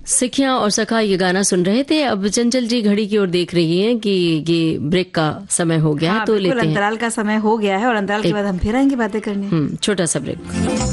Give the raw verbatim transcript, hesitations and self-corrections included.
सिखिया और सखा ये गाना सुन रहे थे। अब चंचल जी घड़ी की ओर देख रही हैं कि ये ब्रेक का समय हो गया है, हाँ, तो लेते हैं। अंतराल का समय हो गया है और अंतराल के बाद हम फिर आएंगे बातें करने। हम्म छोटा सा ब्रेक।